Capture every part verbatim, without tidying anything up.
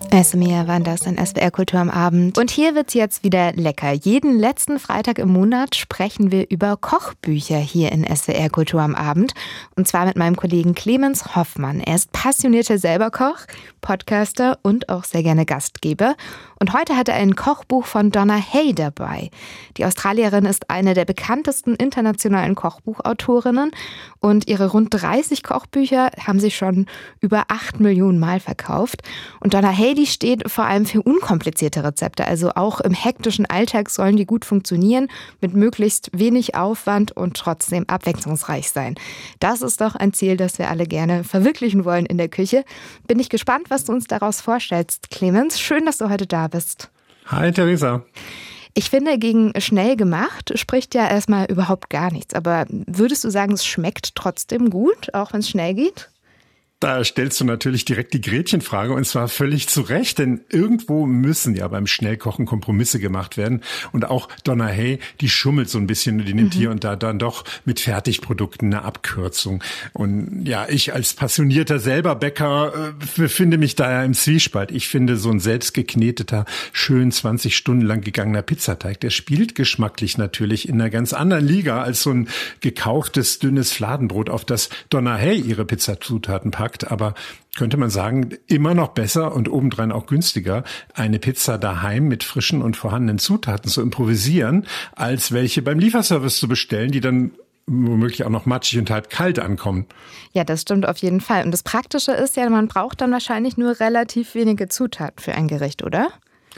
Esmir waren das in S W R Kultur am Abend. Und hier wird's jetzt wieder lecker. Jeden letzten Freitag im Monat sprechen wir über Kochbücher hier in S W R Kultur am Abend. Und zwar mit meinem Kollegen Clemens Hoffmann. Er ist passionierter selber Koch, Podcaster und auch sehr gerne Gastgeber. Und heute hat er ein Kochbuch von Donna Hay dabei. Die Australierin ist eine der bekanntesten internationalen Kochbuchautorinnen. Und ihre rund dreißig Kochbücher haben sich schon über acht Millionen Mal verkauft. Und Donna Hay, die steht vor allem für unkomplizierte Rezepte. Also auch im hektischen Alltag sollen die gut funktionieren, mit möglichst wenig Aufwand und trotzdem abwechslungsreich sein. Das ist doch ein Ziel, das wir alle gerne verwirklichen wollen in der Küche. Bin ich gespannt, was du uns daraus vorstellst, Clemens. Schön, dass du heute da bist. Hi, Theresa. Ich finde, gegen schnell gemacht spricht ja erstmal überhaupt gar nichts. Aber würdest du sagen, es schmeckt trotzdem gut, auch wenn es schnell geht? Da stellst du natürlich direkt die Gretchenfrage, und zwar völlig zu Recht, denn irgendwo müssen ja beim Schnellkochen Kompromisse gemacht werden. Und auch Donna Hay, die schummelt so ein bisschen, die nimmt mhm. hier und da dann doch mit Fertigprodukten eine Abkürzung. Und ja, ich als passionierter selber Bäcker äh, befinde mich da ja im Zwiespalt. Ich finde, so ein selbstgekneteter, schön zwanzig Stunden lang gegangener Pizzateig, der spielt geschmacklich natürlich in einer ganz anderen Liga als so ein gekauftes, dünnes Fladenbrot, auf das Donna Hay ihre Pizzazutaten packt. Aber könnte man sagen, immer noch besser und obendrein auch günstiger, eine Pizza daheim mit frischen und vorhandenen Zutaten zu improvisieren, als welche beim Lieferservice zu bestellen, die dann womöglich auch noch matschig und halb kalt ankommen. Ja, das stimmt auf jeden Fall. Und das Praktische ist ja, man braucht dann wahrscheinlich nur relativ wenige Zutaten für ein Gericht, oder?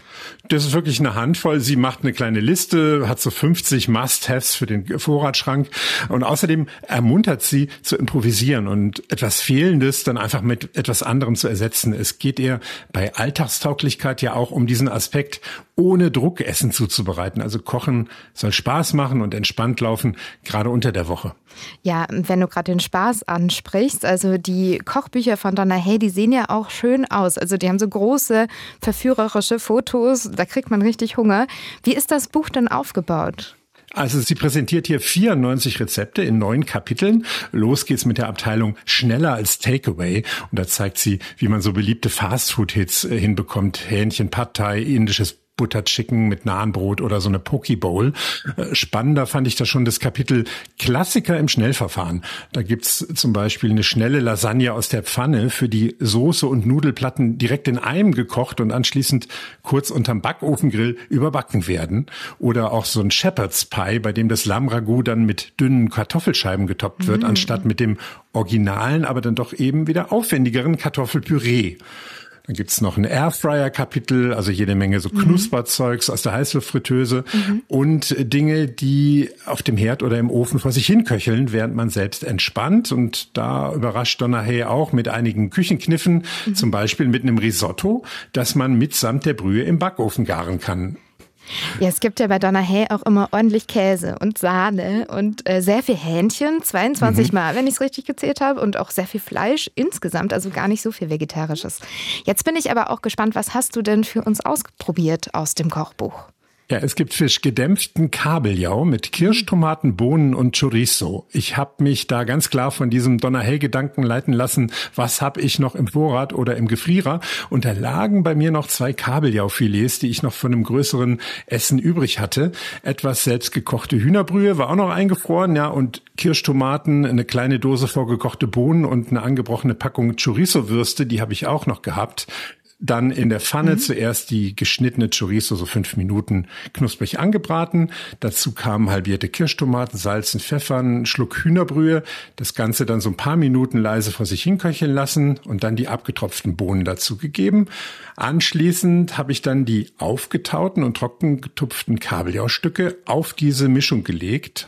Das ist wirklich eine Handvoll. Sie macht eine kleine Liste, hat so fünfzig Must-Haves für den Vorratsschrank. Und außerdem ermuntert sie zu improvisieren und etwas Fehlendes dann einfach mit etwas anderem zu ersetzen. Es geht ihr bei Alltagstauglichkeit ja auch um diesen Aspekt, ohne Druck Essen zuzubereiten. Also Kochen soll Spaß machen und entspannt laufen, gerade unter der Woche. Ja, wenn du gerade den Spaß ansprichst, also die Kochbücher von Donna Hay, die sehen ja auch schön aus. Also die haben so große, verführerische Fotos, da kriegt man richtig Hunger. Wie ist das Buch denn aufgebaut? Also sie präsentiert hier vierundneunzig Rezepte in neun Kapiteln. Los geht's mit der Abteilung Schneller als Takeaway. Und da zeigt sie, wie man so beliebte Fastfood-Hits hinbekommt. Hähnchen, Pad Thai, indisches Butter Chicken mit Nahenbrot oder so eine Poke Bowl. Spannender fand ich da schon das Kapitel Klassiker im Schnellverfahren. Da gibt's zum Beispiel eine schnelle Lasagne aus der Pfanne, für die Soße und Nudelplatten direkt in einem gekocht und anschließend kurz unterm Backofengrill überbacken werden. Oder auch so ein Shepherd's Pie, bei dem das Lammragout dann mit dünnen Kartoffelscheiben getoppt wird, mhm. anstatt mit dem originalen, aber dann doch eben wieder aufwendigeren Kartoffelpüree. Dann gibt's noch ein Airfryer-Kapitel, also jede Menge so Knusperzeugs aus der Heißluftfritteuse mhm. und Dinge, die auf dem Herd oder im Ofen vor sich hinköcheln, während man selbst entspannt. Und da überrascht Donna Hay auch mit einigen Küchenkniffen, mhm. zum Beispiel mit einem Risotto, das man mitsamt der Brühe im Backofen garen kann. Ja, es gibt ja bei Donna Hay auch immer ordentlich Käse und Sahne und äh, sehr viel Hähnchen, zweiundzwanzig mhm. Mal, wenn ich es richtig gezählt habe, und auch sehr viel Fleisch insgesamt, also gar nicht so viel Vegetarisches. Jetzt bin ich aber auch gespannt, was hast du denn für uns ausprobiert aus dem Kochbuch? Ja, es gibt fischgedämpften Kabeljau mit Kirschtomaten, Bohnen und Chorizo. Ich habe mich da ganz klar von diesem Donna Hay-Gedanken leiten lassen, was habe ich noch im Vorrat oder im Gefrierer? Und da lagen bei mir noch zwei Kabeljaufilets, die ich noch von einem größeren Essen übrig hatte. Etwas selbstgekochte Hühnerbrühe war auch noch eingefroren, ja, und Kirschtomaten, eine kleine Dose vorgekochte Bohnen und eine angebrochene Packung Chorizo-Würste, die habe ich auch noch gehabt. Dann in der Pfanne mhm. zuerst die geschnittene Chorizo so fünf Minuten knusprig angebraten. Dazu kamen halbierte Kirschtomaten, Salz und Pfeffer, einen Schluck Hühnerbrühe. Das Ganze dann so ein paar Minuten leise vor sich hinköcheln lassen und dann die abgetropften Bohnen dazu gegeben. Anschließend habe ich dann die aufgetauten und trocken getupften Kabeljaustücke auf diese Mischung gelegt.